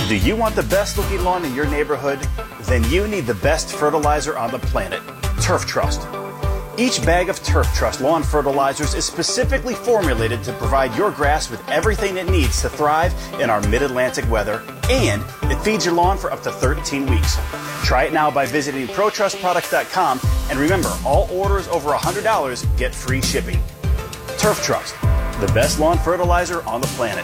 Do you want the best looking lawn in your neighborhood? Then you need the best fertilizer on the planet, Turf Trust. Each bag of Turf Trust lawn fertilizers is specifically formulated to provide your grass with everything it needs to thrive in our mid-Atlantic weather, and it feeds your lawn for up to 13 weeks. Try it now by visiting ProTrustProducts.com, and remember, all orders over $100 get free shipping. Turf Trust, the best lawn fertilizer on the planet.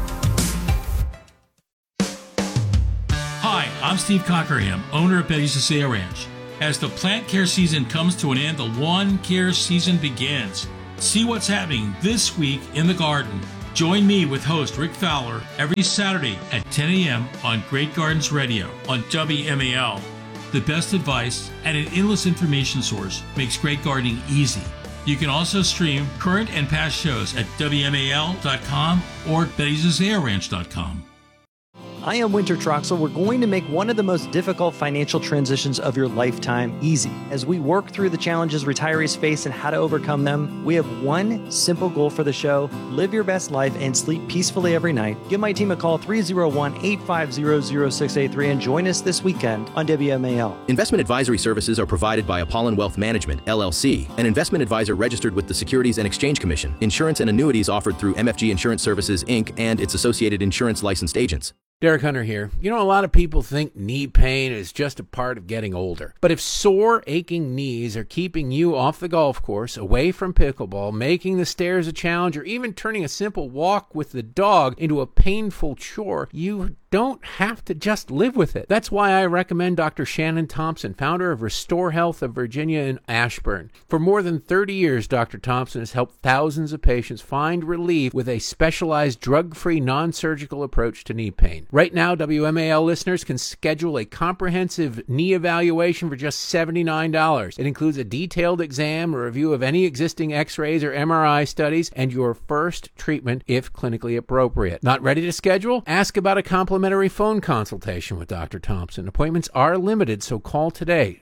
Hi, I'm Steve Cockerham, owner of Betty's Azalea Ranch. As the plant care season comes to an end, the lawn care season begins. See what's happening this week in the garden. Join me with host Rick Fowler every Saturday at 10 a.m. on Great Gardens Radio on WMAL. The best advice and an endless information source makes great gardening easy. You can also stream current and past shows at WMAL.com or Betty'sAzaleaRanch.com. I am Winter Troxel. We're going to make one of the most difficult financial transitions of your lifetime easy. As we work through the challenges retirees face and how to overcome them, we have one simple goal for the show: live your best life and sleep peacefully every night. Give my team a call, 301-850-0683, and join us this weekend on WMAL. Investment advisory services are provided by Apollon Wealth Management, LLC, an investment advisor registered with the Securities and Exchange Commission. Insurance and annuities offered through MFG Insurance Services, Inc. and its associated insurance licensed agents. Derek Hunter here. You know, a lot of people think knee pain is just a part of getting older. But if sore, aching knees are keeping you off the golf course, away from pickleball, making the stairs a challenge, or even turning a simple walk with the dog into a painful chore, you don't have to just live with it. That's why I recommend Dr. Shannon Thompson, founder of Restore Health of Virginia in Ashburn. For more than 30 years, Dr. Thompson has helped thousands of patients find relief with a specialized drug-free, non-surgical approach to knee pain. Right now, WMAL listeners can schedule a comprehensive knee evaluation for just $79. It includes a detailed exam, a review of any existing x-rays or MRI studies, and your first treatment if clinically appropriate. Not ready to schedule? Ask about a complimentary phone consultation with Dr. Thompson. Appointments are limited, so call today.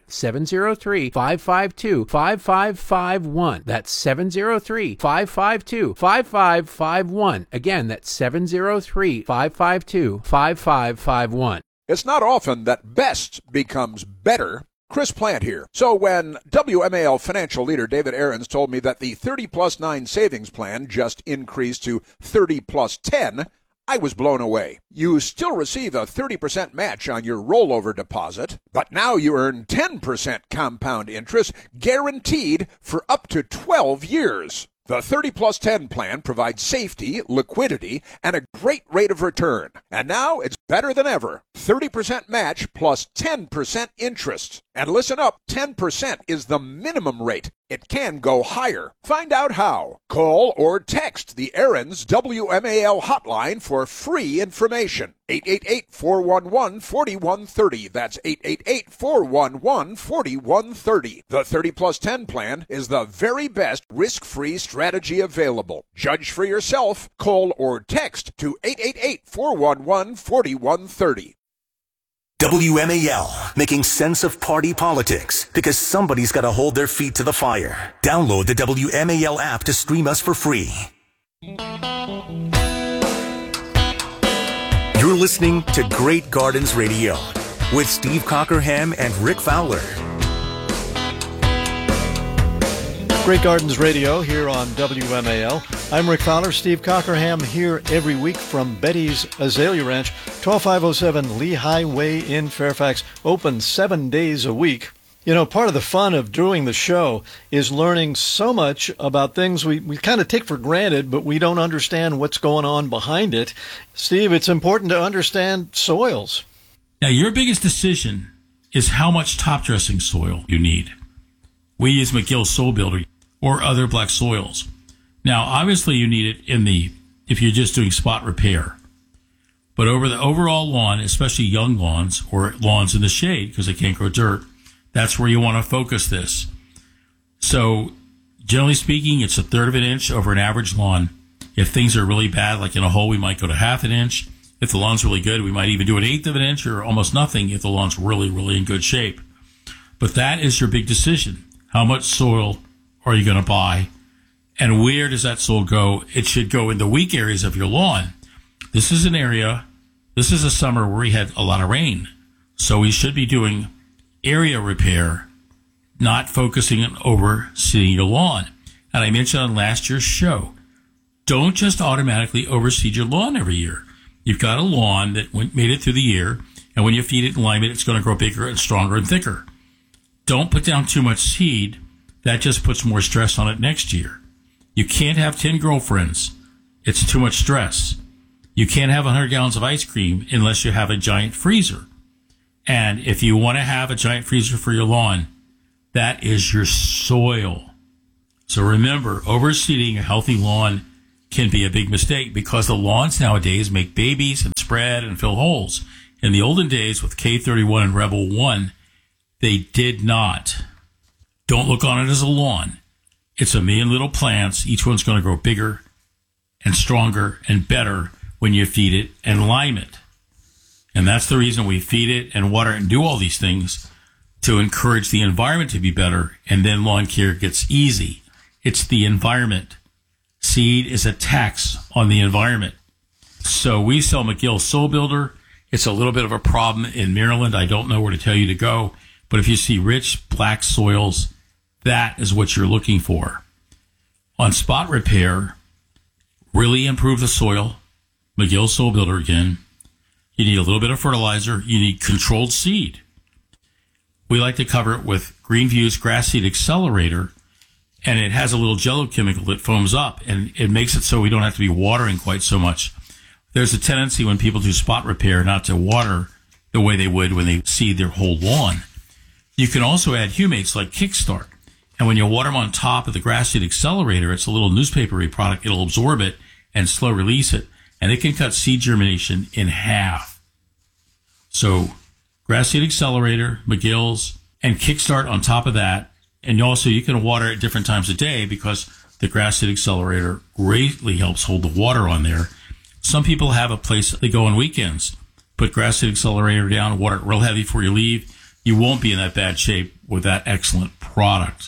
703-552-5551. That's 703-552-5551. Again, that's 703-552-5551. It's not often that best becomes better. Chris Plant here. So when WMAL financial leader David Aarons told me that the 30+9 savings plan just increased to 30+10, I was blown away. You still receive a 30% match on your rollover deposit, but now you earn 10% compound interest guaranteed for up to 12 years. The 30+10 plan provides safety, liquidity, and a great rate of return. And now it's better than ever. 30% match plus 10% interest. And listen up, 10% is the minimum rate. It can go higher. Find out how. Call or text the Aarons WMAL hotline for free information. 888-411-4130. That's 888-411-4130. The 30+10 plan is the very best risk-free strategy available. Judge for yourself. Call or text to 888-411-4130. WMAL, making sense of party politics, because somebody's got to hold their feet to the fire. Download the WMAL app to stream us for free. You're listening to Great Gardens Radio with Steve Cockerham and Rick Fowler. Great Gardens Radio here on WMAL. I'm Rick Fowler. Steve Cockerham here every week from Betty's Azalea Ranch, 12507 Lehigh Way in Fairfax, open 7 days a week. You know, part of the fun of doing the show is learning so much about things we kind of take for granted, but we don't understand what's going on behind it. Steve, it's important to understand soils. Now, your biggest decision is how much top dressing soil you need. We use McGill Soil Builder or other black soils. Now, obviously, you need it if you're just doing spot repair. But over the overall lawn, especially young lawns or lawns in the shade because they can't grow dirt, that's where you want to focus this. So, generally speaking, it's 1/3 of an inch over an average lawn. If things are really bad, like in a hole, we might go to 1/2 inch. If the lawn's really good, we might even do 1/8 of an inch or almost nothing if the lawn's really, really in good shape. But that is your big decision. How much soil are you going to buy? And where does that soil go? It should go in the weak areas of your lawn. This is an area This is a summer where we had a lot of rain. So we should be doing area repair, not focusing on overseeding your lawn. And I mentioned on last year's show, don't just automatically overseed your lawn every year. You've got a lawn that made it through the year, and when you feed it and lime it, it's going to grow bigger and stronger and thicker. Don't put down too much seed. That just puts more stress on it next year. You can't have 10 girlfriends. It's too much stress. You can't have 100 gallons of ice cream unless you have a giant freezer. And if you want to have a giant freezer for your lawn, that is your soil. So remember, overseeding a healthy lawn can be a big mistake because the lawns nowadays make babies and spread and fill holes. In the olden days with K31 and Rebel 1, they did not. Don't look on it as a lawn. It's a million little plants. Each one's going to grow bigger and stronger and better when you feed it and lime it. And that's the reason we feed it and water it and do all these things, to encourage the environment to be better, and then lawn care gets easy. It's the environment. Seed is a tax on the environment. So we sell McGill Soil Builder. It's a little bit of a problem in Maryland. I don't know where to tell you to go. But if you see rich black soils, that is what you're looking for. On spot repair, really improve the soil. McGill Soil Builder again. You need a little bit of fertilizer. You need controlled seed. We like to cover it with Greenview's Grass Seed Accelerator, and it has a little jello chemical that foams up, and it makes it so we don't have to be watering quite so much. There's a tendency when people do spot repair not to water the way they would when they seed their whole lawn. You can also add humates like Kickstart, and when you water them on top of the Grass Seed Accelerator, it's a little newspapery product. It'll absorb it and slow release it, and it can cut seed germination in half. So Grass Seed Accelerator, McGill's, and Kickstart on top of that. And also you can water at different times of day because the Grass Seed Accelerator greatly helps hold the water on there. Some people have a place they go on weekends. Put Grass Seed Accelerator down, water it real heavy before you leave. You won't be in that bad shape with that excellent product.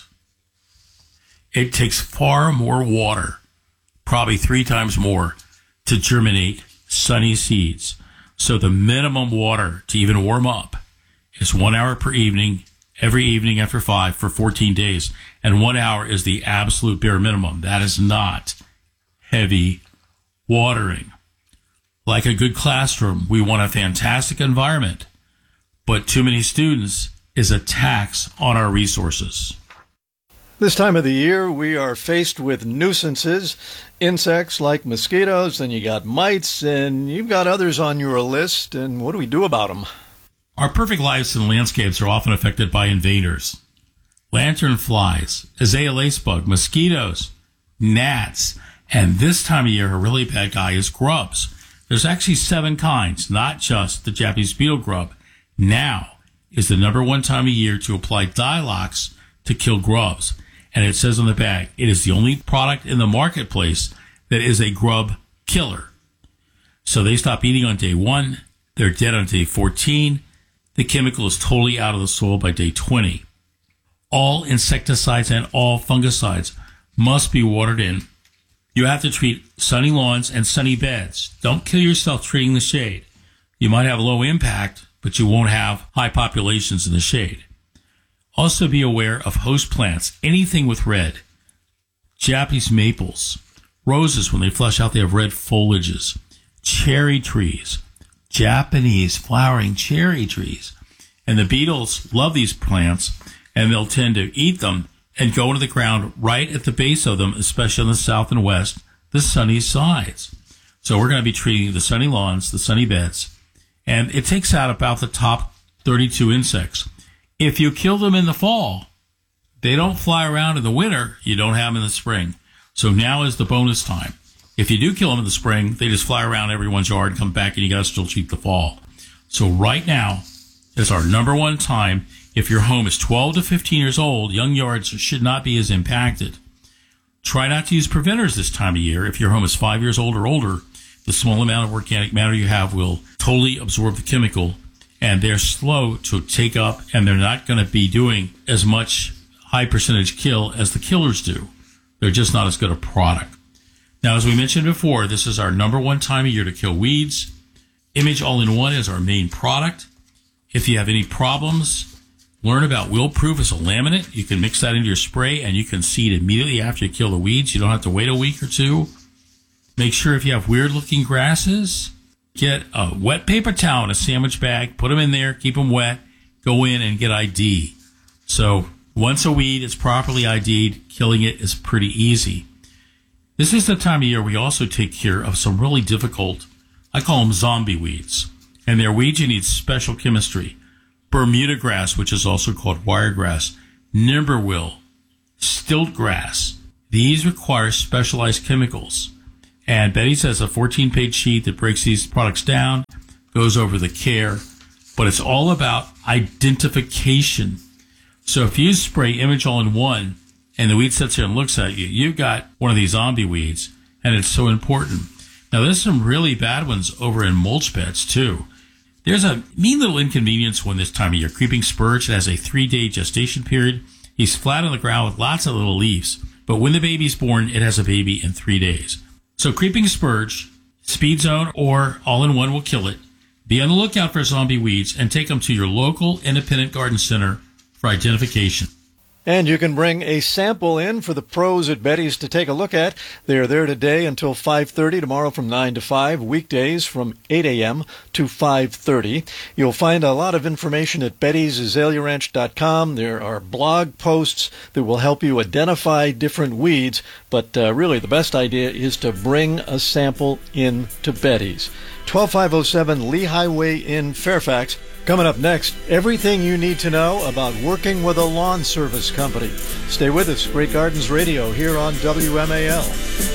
It takes far more water, probably 3 times more, to germinate sunny seeds. So the minimum water to even warm up is 1 hour per evening, every evening after 5 for 14 days. And 1 hour is the absolute bare minimum. That is not heavy watering. Like a good classroom, we want a fantastic environment, but too many students is a tax on our resources. This time of the year, we are faced with nuisances, insects like mosquitoes, and you got mites, and you've got others on your list, and what do we do about them? Our perfect lives and landscapes are often affected by invaders. Lantern flies, azalea lacebug, mosquitoes, gnats, and this time of year, a really bad guy is grubs. There's actually 7 kinds, not just the Japanese beetle grub. Now is the #1 time of year to apply Dilox to kill grubs. And it says on the bag, it is the only product in the marketplace that is a grub killer. So they stop eating on day 1. They're dead on day 14. The chemical is totally out of the soil by day 20. All insecticides and all fungicides must be watered in. You have to treat sunny lawns and sunny beds. Don't kill yourself treating the shade. You might have low impact, but you won't have high populations in the shade. Also be aware of host plants, anything with red. Japanese maples, roses, when they flush out, they have red foliages. Cherry trees, Japanese flowering cherry trees. And the beetles love these plants, and they'll tend to eat them and go into the ground right at the base of them, especially on the south and west, the sunny sides. So we're going to be treating the sunny lawns, the sunny beds, and it takes out about the top 32 insects. If you kill them in the fall, they don't fly around in the winter. You don't have them in the spring. So now is the bonus time. If you do kill them in the spring, they just fly around everyone's yard and come back, and you got to still treat the fall. So right now is our #1 time. If your home is 12 to 15 years old, young yards should not be as impacted. Try not to use preventers this time of year. If your home is 5 years old or older, the small amount of organic matter you have will totally absorb the chemical, and they're slow to take up, and they're not going to be doing as much high percentage kill as the killers do. They're just not as good a product. Now, as we mentioned before, this is our #1 time of year to kill weeds. Image All-in-One is our main product. If you have any problems, learn about Wheelproof as a laminate. You can mix that into your spray and you can seed immediately after you kill the weeds. You don't have to wait a week or two. Make sure if you have weird-looking grasses, get a wet paper towel in a sandwich bag, put them in there, keep them wet, go in and get ID. So once a weed is properly ID'd, killing it is pretty easy. This is the time of year we also take care of some really difficult, I call them zombie weeds. And they're weeds you need special chemistry. Bermuda grass, which is also called wiregrass, nimberwill, stilt grass. These require specialized chemicals. And Betty's has a 14-page sheet that breaks these products down, goes over the care, but it's all about identification. So if you spray Image All-in-One and the weed sits here and looks at you, you've got one of these zombie weeds, and it's so important. Now, there's some really bad ones over in mulch beds, too. There's a mean little inconvenience one this time of year. Creeping spurge has a 3-day gestation period. He's flat on the ground with lots of little leaves. But when the baby's born, it has a baby in 3 days. So creeping spurge, Speed Zone, or All-in-One will kill it. Be on the lookout for zombie weeds and take them to your local independent garden center for identification. And you can bring a sample in for the pros at Betty's to take a look at. They're there today until 5:30, tomorrow from 9 to 5, weekdays from 8 a.m. to 5:30. You'll find a lot of information at bettysazalearanch.com. There are blog posts that will help you identify different weeds, but really the best idea is to bring a sample in to Betty's. 12507 Lehigh Way in Fairfax. Coming up next, everything you need to know about working with a lawn service company. Stay with us. Great Gardens Radio here on WMAL.